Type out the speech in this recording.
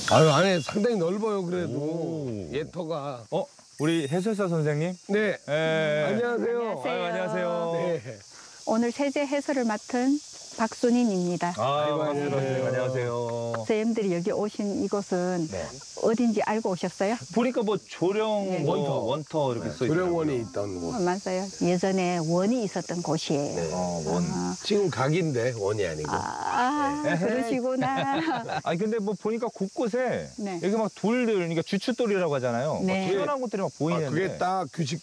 아유, 안에 상당히 넓어요, 그래도. 예터가. 우리 해설사 선생님? 네. 안녕하세요. 안녕하세요. 안녕하세요. 네. 오늘 세제 해설을 맡은 박순인입니다. 아이고, 반갑습니다. 안녕하세요. 안녕하세요. 선생님들이 여기 오신 이곳은 어딘지 알고 오셨어요? 보니까 뭐 조령, 네. 원터 이렇게 써 있어요. 조령원이 있던 곳. 맞아요. 예전에 원이 있었던 곳이에요. 원. 지금 각인데, 원이 아니고. 그러시구나. 아니 근데 뭐 보니까 곳곳에 네. 여기 막 돌들, 그러니까 주춧돌이라고 하잖아요. 네. 막 튀어나온 것들이 막 보이는데. 그게 딱 규칙